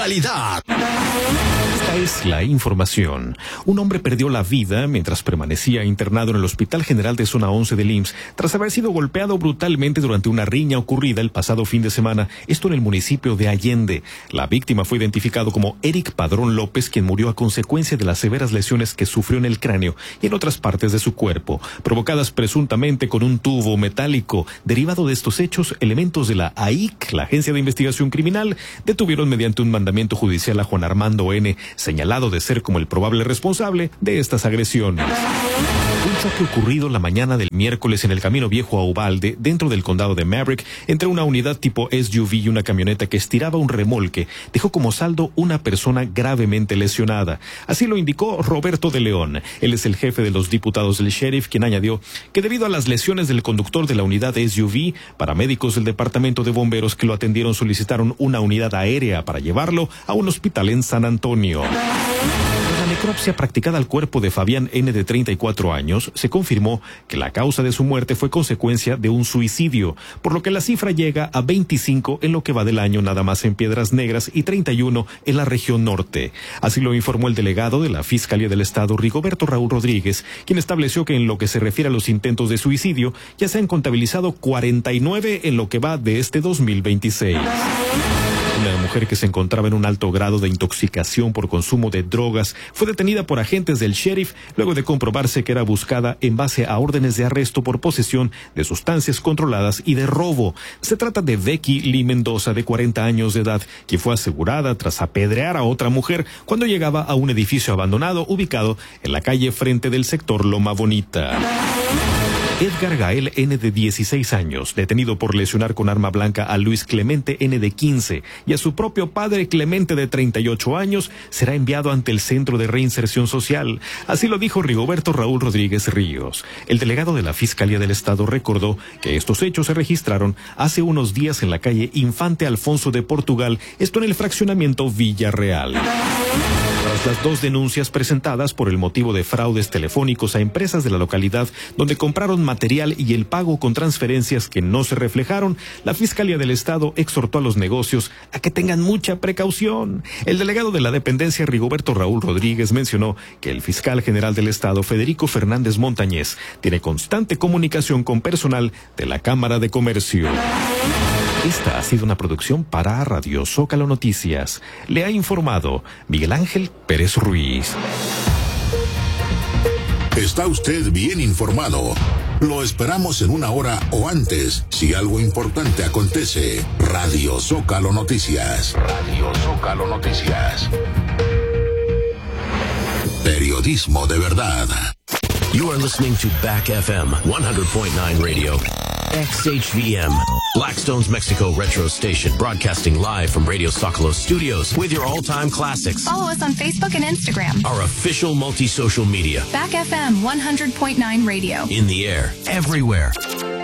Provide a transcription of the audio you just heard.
actualidad. Esta es la información. Un hombre perdió la vida mientras permanecía internado en el Hospital General de Zona 11 del IMSS tras haber sido golpeado brutalmente durante una riña ocurrida el pasado fin de semana, esto en el municipio de Allende. La víctima fue identificado como Eric Padrón López, quien murió a consecuencia de las severas lesiones que sufrió en el cráneo y en otras partes de su cuerpo, provocadas presuntamente con un tubo metálico. Derivado de estos hechos, elementos de la AIC, la Agencia de Investigación Criminal, detuvieron mediante un mandamiento judicial a Juan Armando N., señalado de ser como el probable responsable de estas agresiones. Un choque ocurrido la mañana del miércoles en el Camino Viejo a Uvalde, dentro del condado de Maverick, entre una unidad tipo SUV y una camioneta que estiraba un remolque, dejó como saldo una persona gravemente lesionada. Así lo indicó Roberto de León. Él es el jefe de los diputados del sheriff, quien añadió que debido a las lesiones del conductor de la unidad SUV, paramédicos del departamento de bomberos que lo atendieron solicitaron una unidad aérea para llevarlo a un hospital en San Antonio. Tras la necropsia practicada al cuerpo de Fabián N., de 34 años, se confirmó que la causa de su muerte fue consecuencia de un suicidio, por lo que la cifra llega a 25 en lo que va del año nada más en Piedras Negras y 31 en la región norte. Así lo informó el delegado de la Fiscalía del Estado, Rigoberto Raúl Rodríguez, quien estableció que en lo que se refiere a los intentos de suicidio, ya se han contabilizado 49 en lo que va de este 2026. Una mujer que se encontraba en un alto grado de intoxicación por consumo de drogas fue detenida por agentes del sheriff luego de comprobarse que era buscada en base a órdenes de arresto por posesión de sustancias controladas y de robo. Se trata de Becky Lee Mendoza, de 40 años de edad, quien fue asegurada tras apedrear a otra mujer cuando llegaba a un edificio abandonado ubicado en la calle frente del sector Loma Bonita. Edgar Gael N., de 16 años, detenido por lesionar con arma blanca a Luis Clemente N., de 15, y a su propio padre Clemente, de 38 años, será enviado ante el Centro de Reinserción Social. Así lo dijo Rigoberto Raúl Rodríguez Ríos. El delegado de la Fiscalía del Estado recordó que estos hechos se registraron hace unos días en la calle Infante Alfonso de Portugal, esto en el fraccionamiento Villarreal. Tras las dos denuncias presentadas por el motivo de fraudes telefónicos a empresas de la localidad donde compraron material y el pago con transferencias que no se reflejaron, la Fiscalía del Estado exhortó a los negocios a que tengan mucha precaución. El delegado de la dependencia, Rigoberto Raúl Rodríguez, mencionó que el fiscal general del Estado, Federico Fernández Montañez, tiene constante comunicación con personal de la Cámara de Comercio. Esta ha sido una producción para Radio Zócalo Noticias. Le ha informado Miguel Ángel Pérez Ruiz. Está usted bien informado. Lo esperamos en una hora o antes, si algo importante acontece. Radio Zócalo Noticias. Radio Zócalo Noticias. Periodismo de verdad. You are listening to Back FM 100.9 Radio. XHVM, Blackstone's Mexico Retro Station, broadcasting live from Radio Zócalo Studios with your all-time classics. Follow us on Facebook and Instagram. Our official multi-social media. Back FM 100.9 Radio. In the air, everywhere.